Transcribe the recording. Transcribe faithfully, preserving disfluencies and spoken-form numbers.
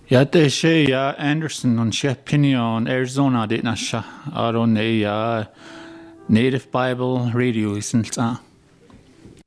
Ja, det er sé ja Anderson on sé Pinion, Arizona dit na sha. Aron é ja Native Bible Radio isn't ça.